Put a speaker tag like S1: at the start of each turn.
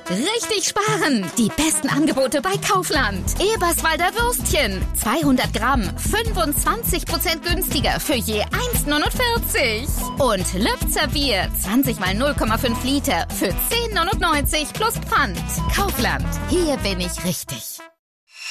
S1: Richtig sparen! Die besten Angebote bei Kaufland. Eberswalder Würstchen. 200 Gramm. 25% günstiger für je 1,49. Und Lübzer Bier. 20 mal 0,5 Liter für 10,99 plus Pfand. Kaufland. Hier bin ich richtig.